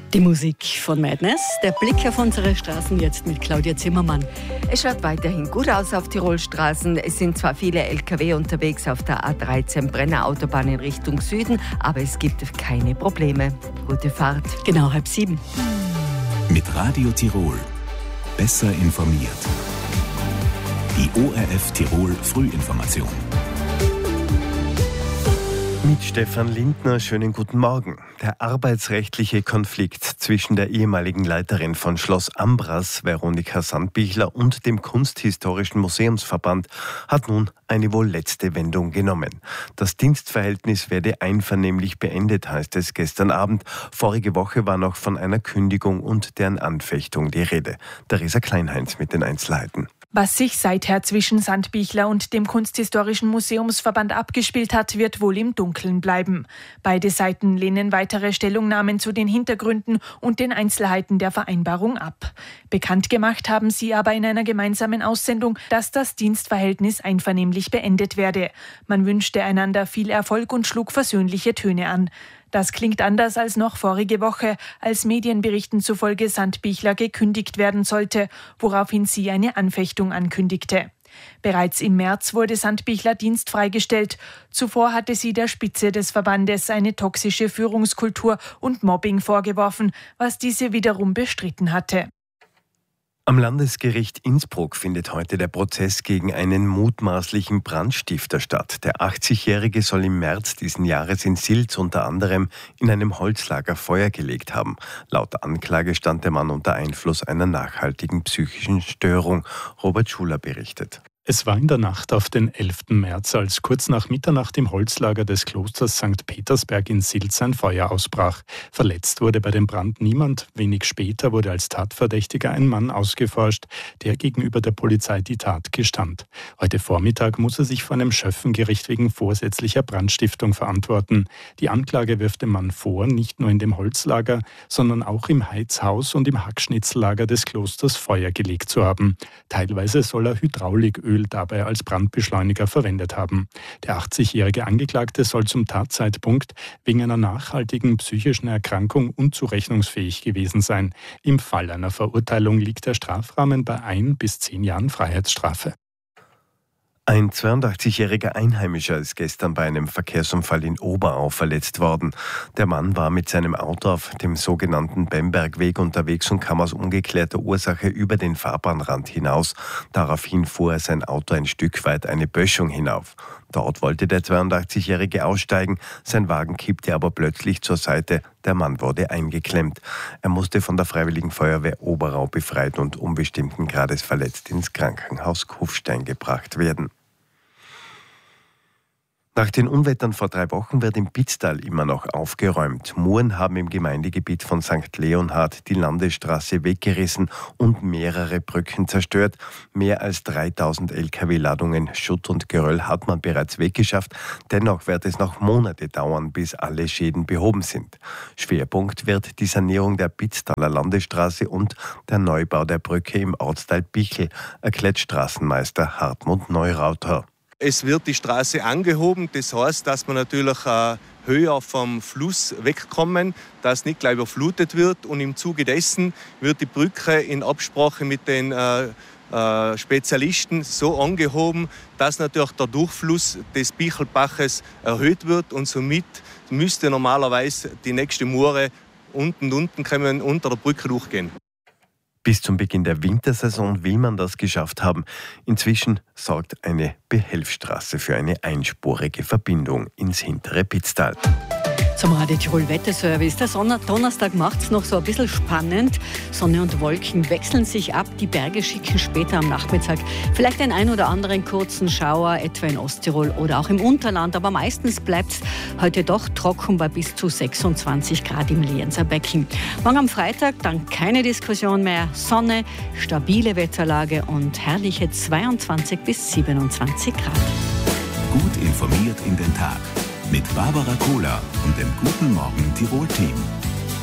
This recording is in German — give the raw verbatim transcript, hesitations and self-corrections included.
Die Musik von Madness, der Blick auf unsere Straßen jetzt mit Claudia Zimmermann. Es schaut weiterhin gut aus auf Tirolstraßen. Es sind zwar viele L K W unterwegs auf der A dreizehn Brenner Autobahn in Richtung Süden, aber es gibt keine Probleme. Gute Fahrt. Genau halb sieben. Mit Radio Tirol. Besser informiert. Die O R F Tirol Frühinformation. Mit Stefan Lindner, schönen guten Morgen. Der arbeitsrechtliche Konflikt zwischen der ehemaligen Leiterin von Schloss Ambras, Veronika Sandbichler, und dem Kunsthistorischen Museumsverband hat nun eine wohl letzte Wendung genommen. Das Dienstverhältnis werde einvernehmlich beendet, heißt es gestern Abend. Vorige Woche war noch von einer Kündigung und deren Anfechtung die Rede. Theresa Kleinheinz mit den Einzelheiten. Was sich seither zwischen Sandbichler und dem Kunsthistorischen Museumsverband abgespielt hat, wird wohl im Dunkeln bleiben. Beide Seiten lehnen weitere Stellungnahmen zu den Hintergründen und den Einzelheiten der Vereinbarung ab. Bekannt gemacht haben sie aber in einer gemeinsamen Aussendung, dass das Dienstverhältnis einvernehmlich beendet werde. Man wünschte einander viel Erfolg und schlug versöhnliche Töne an. Das klingt anders als noch vorige Woche, als Medienberichten zufolge Sandbichler gekündigt werden sollte, woraufhin sie eine Anfechtung ankündigte. Bereits im März wurde Sandbichler dienstfrei gestellt. Zuvor hatte sie der Spitze des Verbandes eine toxische Führungskultur und Mobbing vorgeworfen, was diese wiederum bestritten hatte. Am Landesgericht Innsbruck findet heute der Prozess gegen einen mutmaßlichen Brandstifter statt. Der achtzigjährige soll im März diesen Jahres in Silz unter anderem in einem Holzlager Feuer gelegt haben. Laut Anklage stand der Mann unter Einfluss einer nachhaltigen psychischen Störung. Robert Schuler berichtet. Es war in der Nacht auf den elften März, als kurz nach Mitternacht im Holzlager des Klosters Sankt Petersberg in Silz ein Feuer ausbrach. Verletzt wurde bei dem Brand niemand. Wenig später wurde als Tatverdächtiger ein Mann ausgeforscht, der gegenüber der Polizei die Tat gestand. Heute Vormittag muss er sich vor einem Schöffengericht wegen vorsätzlicher Brandstiftung verantworten. Die Anklage wirft dem Mann vor, nicht nur in dem Holzlager, sondern auch im Heizhaus und im Hackschnitzellager des Klosters Feuer gelegt zu haben. Teilweise soll er Hydrauliköl dabei als Brandbeschleuniger verwendet haben. Der achtzigjährige Angeklagte soll zum Tatzeitpunkt wegen einer nachhaltigen psychischen Erkrankung unzurechnungsfähig gewesen sein. Im Fall einer Verurteilung liegt der Strafrahmen bei ein bis zehn Jahren Freiheitsstrafe. Ein zweiundachtzigjähriger Einheimischer ist gestern bei einem Verkehrsunfall in Oberau verletzt worden. Der Mann war mit seinem Auto auf dem sogenannten Bembergweg unterwegs und kam aus ungeklärter Ursache über den Fahrbahnrand hinaus. Daraufhin fuhr er sein Auto ein Stück weit eine Böschung hinauf. Dort wollte der zweiundachtzigjährige aussteigen, sein Wagen kippte aber plötzlich zur Seite. Der Mann wurde eingeklemmt. Er musste von der Freiwilligen Feuerwehr Oberau befreit und unbestimmten Grades verletzt ins Krankenhaus Kufstein gebracht werden. Nach den Unwettern vor drei Wochen wird im Pitztal immer noch aufgeräumt. Muren haben im Gemeindegebiet von Sankt Leonhard die Landesstraße weggerissen und mehrere Brücken zerstört. Mehr als dreitausend L K W-Ladungen Schutt und Geröll hat man bereits weggeschafft. Dennoch wird es noch Monate dauern, bis alle Schäden behoben sind. Schwerpunkt wird die Sanierung der Pitztaler Landesstraße und der Neubau der Brücke im Ortsteil Bichl, erklärt Straßenmeister Hartmut Neurauter. Es wird die Straße angehoben, das heißt, dass wir natürlich äh, höher vom Fluss wegkommen, dass nicht gleich überflutet wird, und im Zuge dessen wird die Brücke in Absprache mit den äh, äh, Spezialisten so angehoben, dass natürlich der Durchfluss des Bichelbaches erhöht wird, und somit müsste normalerweise die nächste Mure unten unten können, unter der Brücke durchgehen. Bis zum Beginn der Wintersaison will man das geschafft haben. Inzwischen sorgt eine Behelfstraße für eine einspurige Verbindung ins hintere Pitztal. Zum Radio Tirol Wetterservice. Der Sonne- Donnerstag macht es noch so ein bisschen spannend. Sonne und Wolken wechseln sich ab. Die Berge schicken später am Nachmittag vielleicht den ein oder anderen kurzen Schauer, etwa in Osttirol oder auch im Unterland. Aber meistens bleibt es heute doch trocken bei bis zu sechsundzwanzig Grad im Lienzer Becken. Morgen am Freitag dann keine Diskussion mehr. Sonne, stabile Wetterlage und herrliche zweiundzwanzig bis siebenundzwanzig Grad. Gut informiert in den Tag. Mit Barbara Kohler und dem Guten Morgen Tirol-Team.